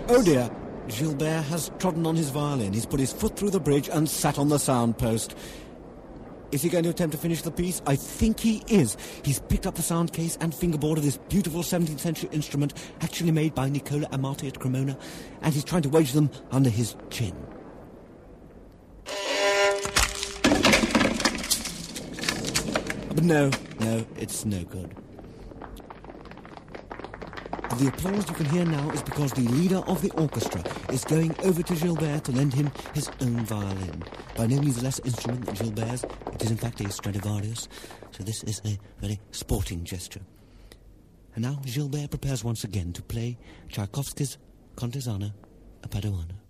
Oh dear, Gilbert has trodden on his violin. He's put his foot through the bridge and sat on the sound post. Is he going to attempt to finish the piece? I think he is. He's picked up the sound case and fingerboard of this beautiful 17th century instrument actually made by Nicola Amati at Cremona, and he's trying to wedge them under his chin. But no, it's no good. The applause you can hear now is because the leader of the orchestra is going over to Gilbert to lend him his own violin. By no means a lesser instrument than Gilbert's. It is in fact a Stradivarius, so this is a very sporting gesture. And now Gilbert prepares once again to play Tchaikovsky's Contesano a Paduano.